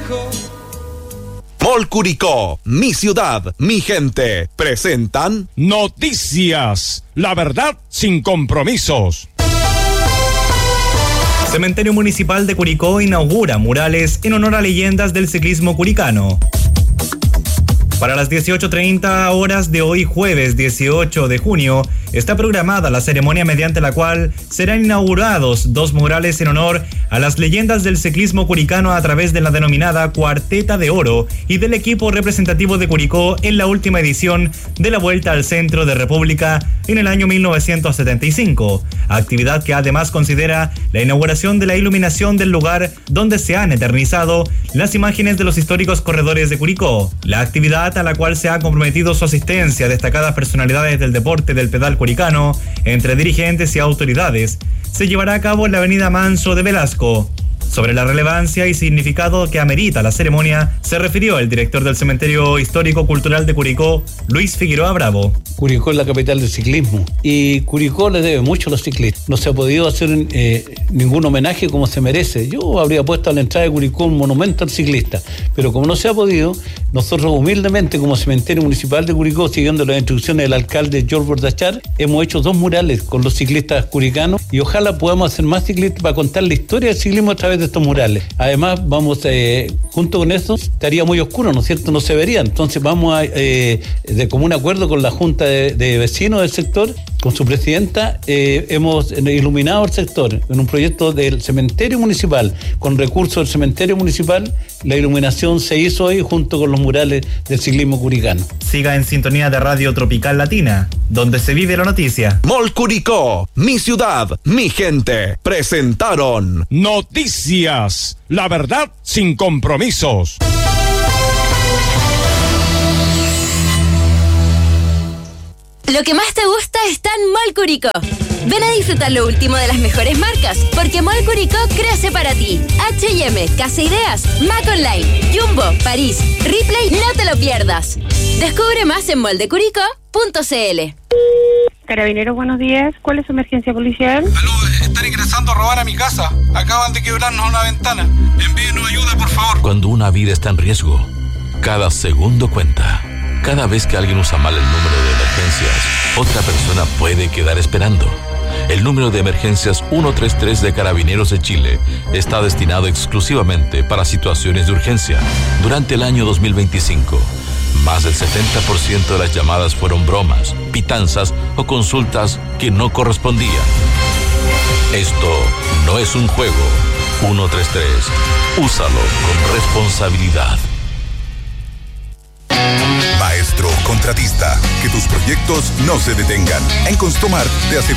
Mall Curicó, mi ciudad, mi gente, presentan Noticias, la verdad sin compromisos. Cementerio Municipal de Curicó inaugura murales en honor a leyendas del ciclismo curicano. Para las 18:30 horas de hoy, jueves 18 de junio, está programada la ceremonia mediante la cual serán inaugurados 2 murales en honor a las leyendas del ciclismo curicano a través de la denominada Cuarteta de Oro y del equipo representativo de Curicó en la última edición de la Vuelta al Centro de República en el año 1975, actividad que además considera la inauguración de la iluminación del lugar donde se han eternizado las imágenes de los históricos corredores de Curicó. La actividad, a la cual se ha comprometido su asistencia a destacadas personalidades del deporte del pedal curicano, entre dirigentes y autoridades, se llevará a cabo en la avenida Manso de Velasco. Sobre la relevancia y significado que amerita la ceremonia, se refirió el director del Cementerio Histórico Cultural de Curicó, Luis Figueroa Bravo. Curicó es la capital del ciclismo y Curicó le debe mucho a los ciclistas. No se ha podido hacer ningún homenaje como se merece. Yo habría puesto a la entrada de Curicó un monumento al ciclista, pero como no se ha podido, nosotros humildemente como Cementerio Municipal de Curicó, siguiendo las instrucciones del alcalde George Bordachar, hemos hecho 2 murales con los ciclistas curicanos y ojalá podamos hacer más ciclistas para contar la historia del ciclismo a través de estos murales. Además, vamos, junto con eso, estaría muy oscuro, ¿no es cierto? No se vería. Entonces vamos de común acuerdo con la Junta de Vecinos del sector, con su presidenta, hemos iluminado el sector en un proyecto del cementerio municipal, con recursos del cementerio municipal. La iluminación se hizo hoy junto con los murales del ciclismo curicano. Siga en sintonía de Radio Tropical Latina, donde se vive la noticia. Mall Curicó, mi ciudad, mi gente, presentaron Noticias, la verdad sin compromisos. Lo que más te gusta está en Mall Curicó. Ven a disfrutar lo último de las mejores marcas, porque Mall Curicó crece para ti. H&M, Casa Ideas, Mac Online, Jumbo, París, Ripley, no te lo pierdas. Descubre más en moldecuricó.cl. Carabineros, buenos días. ¿Cuál es su emergencia policial? Aló, están ingresando a robar a mi casa. Acaban de quebrarnos una ventana. Envíenos ayuda, por favor. Cuando una vida está en riesgo, cada segundo cuenta. Cada vez que alguien usa mal el número de emergencias, otra persona puede quedar esperando. El número de emergencias 133 de Carabineros de Chile está destinado exclusivamente para situaciones de urgencia. Durante el año 2025, más del 70% de las llamadas fueron bromas, pitanzas o consultas que no correspondían. Esto no es un juego. 133. Úsalo con responsabilidad. Maestro contratista, que tus proyectos no se detengan. En Construmar te aseguramos